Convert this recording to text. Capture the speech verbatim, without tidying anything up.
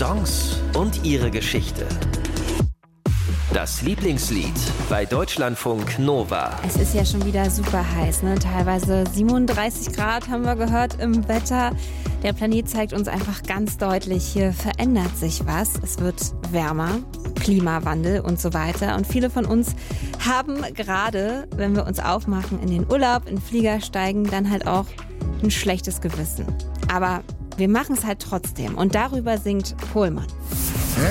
Songs und ihre Geschichte. Das Lieblingslied bei Deutschlandfunk Nova. Es ist ja schon wieder super heiß, ne? Teilweise siebenunddreißig Grad haben wir gehört im Wetter. Der Planet zeigt uns einfach ganz deutlich, hier verändert sich was. Es wird wärmer, Klimawandel und so weiter. Und viele von uns haben gerade, wenn wir uns aufmachen, in den Urlaub, in den Flieger steigen, dann halt auch ein schlechtes Gewissen. Aber wir machen es halt trotzdem. Und darüber singt Pohlmann.